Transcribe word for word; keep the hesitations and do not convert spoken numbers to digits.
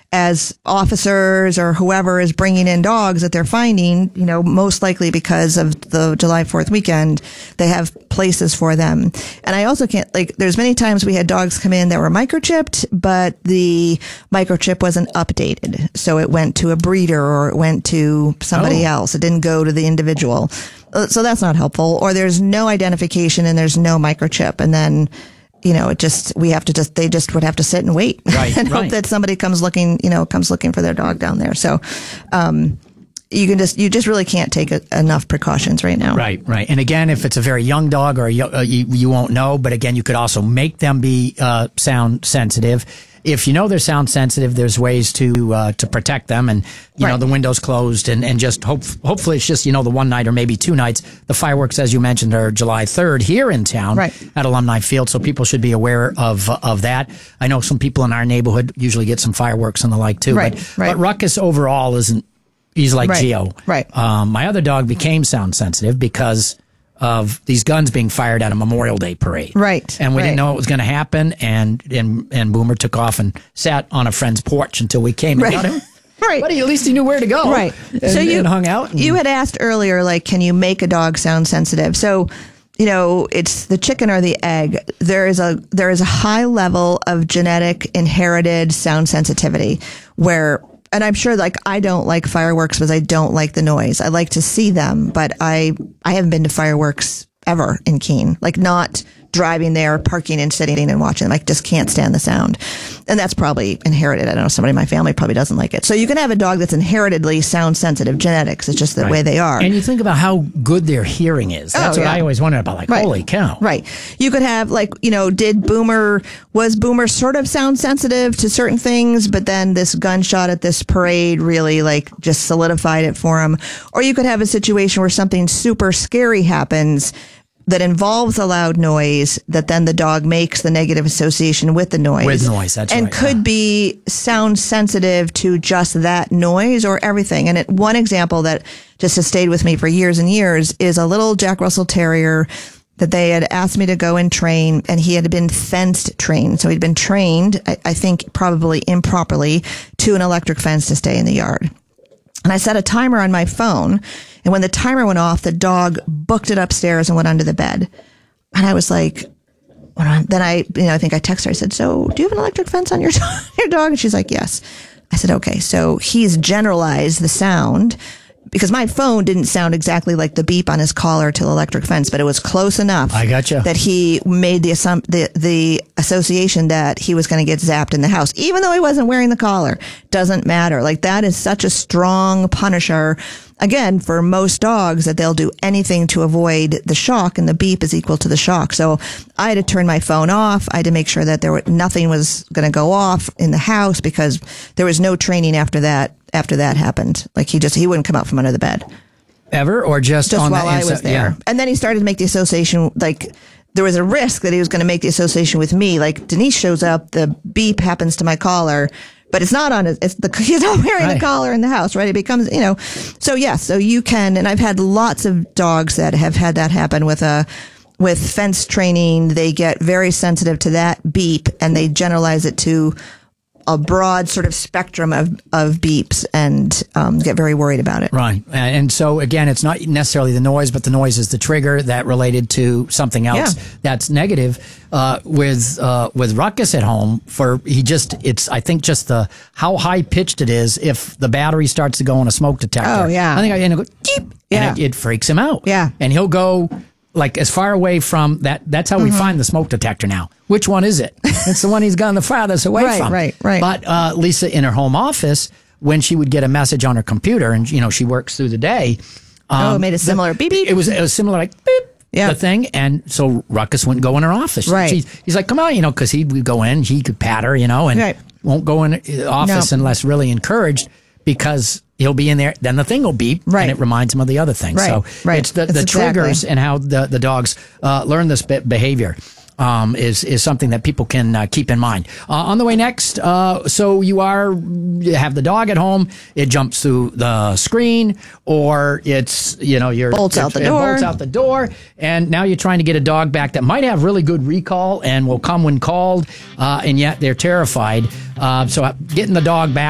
as officers or whoever is bringing in dogs that they're finding, you know, most likely because of the July fourth weekend, they have places for them. And I also can't, like, there's many times we had dogs come in that were microchipped, but the microchip wasn't updated. So it went to a breeder or it went to somebody Oh. else. It didn't go to the individual. Uh, So that's not helpful. Or there's no identification and there's no microchip. And then, you know, it just, we have to just, they just would have to sit and wait Right, and right. hope that somebody comes looking, you know, comes looking for their dog down there. So, um, you can just, you just really can't take a, enough precautions right now. Right, right. And again, if it's a very young dog or a, yo- uh, you, you won't know, but again, you could also make them be uh, sound sensitive. If you know they're sound sensitive, there's ways to uh, to protect them, and you Right. know the windows closed, and, and just hope hopefully it's just you know the one night or maybe two nights. The fireworks, as you mentioned, are July third here in town Right. at Alumni Field, so people should be aware of of that. I know some people in our neighborhood usually get some fireworks and the like too. Right, but, right. but Ruckus overall isn't. He's like Right, Geo. right. Um, my other dog became sound sensitive because of these guns being fired at a Memorial Day parade. Right, And we right. didn't know it was going to happen. And, and, and Boomer took off and sat on a friend's porch until we came and Right. got him. Right. But at least he knew where to go. Right. And, so you and hung out. And, you had asked earlier, like, can you make a dog sound sensitive? So, you know, it's the chicken or the egg. There is a there is a high level of genetic inherited sound sensitivity where, and I'm sure, like, I don't like fireworks because I don't like the noise. I like to see them, but I I haven't been to fireworks ever in Keene. Like, not driving there, parking and sitting and watching them. I just can't stand the sound. And that's probably inherited. I don't know, somebody in my family probably doesn't like it. So you can have a dog that's inheritedly sound sensitive. Genetics. It's just the Right. way they are. And you think about how good their hearing is. That's Oh, what yeah. I always wondered about. Like, Right. holy cow. Right. You could have, like, you know, did Boomer, was Boomer sort of sound sensitive to certain things, but then this gunshot at this parade really, like, just solidified it for him? Or you could have a situation where something super scary happens that involves a loud noise that then the dog makes the negative association with the noise. With noise, that's and right, could yeah. be sound sensitive to just that noise or everything. And it, one example that just has stayed with me for years and years is a little Jack Russell Terrier that they had asked me to go and train, and he had been fenced trained. So he'd been trained, I, I think probably improperly, to an electric fence to stay in the yard. And I set a timer on my phone, and when the timer went off, the dog booked it upstairs and went under the bed. And I was like, what on? Then I, you know, I think I texted her. I said, so do you have an electric fence on your, your dog? And she's like, yes. I said, okay. So he's generalized the sound, because my phone didn't sound exactly like the beep on his collar to the electric fence, but it was close enough. I gotcha. That he made the, assum- the, the association that he was going to get zapped in the house, even though he wasn't wearing the collar. Doesn't matter. Like, that is such a strong punisher. Again, for most dogs, that they'll do anything to avoid the shock, and the beep is equal to the shock. So I had to turn my phone off. I had to make sure that there were, nothing was going to go off in the house, because there was no training after that. After that happened, like, he just he wouldn't come out from under the bed. Ever? Or just, Just on while the I inside? was there. Yeah. And then he started to make the association, like, there was a risk that he was going to make the association with me. Like, Denise shows up, the beep happens to my collar, but it's not on his, it's the, he's not wearing Right. the collar in the house, right? It becomes, you know, so yes, so you can, and I've had lots of dogs that have had that happen with a, with fence training. They get very sensitive to that beep, and they generalize it to a broad sort of spectrum of, of beeps, and um, get very worried about it. Right. And so, again, it's not necessarily the noise, but the noise is the trigger that related to something else Yeah. that's negative. Uh, with uh, with Ruckus at home, for he just, it's, I think, just the how high pitched it is if the battery starts to go on a smoke detector. Oh, yeah. I think I and it go, Deep, Yeah. and it, it freaks him out. Yeah. And he'll go, like, as far away from that. That's how we Mm-hmm. find the smoke detector now. Which one is it? It's the one he's gone the farthest away Right, from. right, right. But uh, Lisa, in her home office, when she would get a message on her computer, and you know she works through the day. Oh, um, it made a similar beep beep. It was it was similar, like beep. Yeah. The thing, and so Ruckus wouldn't go in her office. Right. She, he's like, come on, you know, because he would go in, he could pat her, you know, and Right. won't go in the office No. unless really encouraged, because he'll be in there, then the thing will beep, Right. and it reminds him of the other thing. Right, So right. it's the, That's the exactly. triggers and how the, the dogs uh, learn this be- behavior. Um, is is something that people can uh, keep in mind. Uh, on the way next, uh, so you are you have the dog at home. It jumps through the screen, or it's you know you're Bolts out the it door. bolts out the door, and now you're trying to get a dog back that might have really good recall and will come when called, uh, and yet they're terrified. Uh, so getting the dog back.